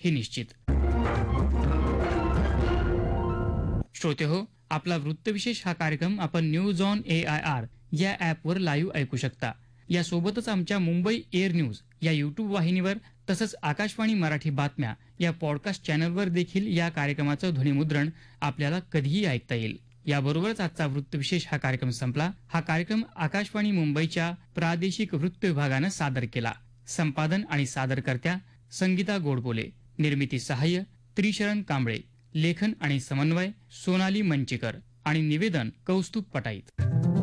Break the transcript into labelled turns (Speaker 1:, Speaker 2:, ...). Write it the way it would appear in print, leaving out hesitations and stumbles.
Speaker 1: हे निश्चित. श्रोतेहो, आपला वृत्तविशेष हा कार्यक्रम आपण न्यूज ऑन AIR या ॲपवर लाईव्ह ऐकू शकता. यासोबतच आमच्या मुंबई एअर न्यूज या यूट्यूब वाहिनीवर तसंच आकाशवाणी मराठी बातम्या या पॉडकास्ट चॅनलवर देखील या कार्यक्रमाचं ध्वनिमुद्रण आपल्याला कधीही ऐकता येईल. याबरोबरच आजचा वृत्तविशेष हा कार्यक्रम संपला. हा कार्यक्रम आकाशवाणी मुंबईच्या प्रादेशिक वृत्त विभागानं सादर केला. संपादन आणि सादरकर्त्या संगीता गोडबोले, निर्मिती सहाय्य त्रिशरण कांबळे, लेखन आणि समन्वय सोनाली मंचीकर आणि निवेदन कौस्तुभ पटाईत.